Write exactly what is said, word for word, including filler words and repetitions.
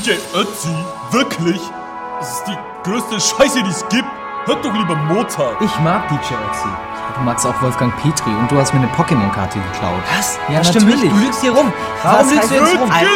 J Ötzi? Wirklich? Das ist die größte Scheiße, die es gibt. Hört doch lieber Mozart. Ich mag D J Ötzi. Du magst auch Wolfgang Petri und du hast mir eine Pokémon-Karte geklaut. Was? Ja, das stimmt natürlich. nicht. Du lügst hier rum. Warum Was lügst du heißt jetzt rum? Alter.